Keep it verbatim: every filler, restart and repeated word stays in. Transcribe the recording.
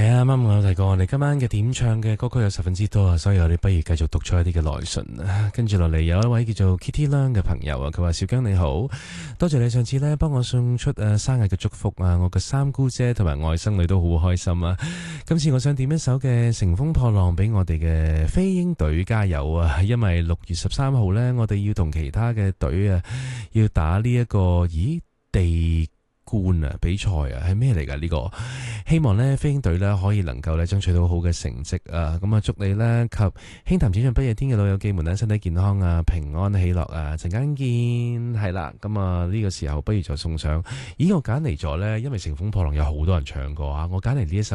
係啊，啱啱我有提過，我哋今晚嘅點唱嘅歌曲有十分之多啊，所以我哋不如繼續讀出一啲嘅來信啊。跟住落嚟有一位叫做 Kitty Lang 嘅朋友啊，佢話小姜你好，多謝你上次呢幫我送出誒生日嘅祝福啊，我嘅三姑姐同埋外甥女都好開心啊。今次我想點一首嘅乘風破浪俾我哋嘅飛鷹隊加油啊，因為六月十三號呢，我哋要同其他嘅隊啊要打呢、這、一個咦地冠啊比賽啊，係咩嚟㗎呢個？希望呢飛鷹隊呢可以能夠呢爭取到好嘅成績啊！咁啊祝你呢及輕談展唱不夜天嘅老友記們呢身體健康啊，平安喜樂啊！陣間見，係啦，咁啊呢個時候不如就送上，咦我揀嚟咗呢，因為乘風破浪有好多人唱過啊，我揀嚟呢一首。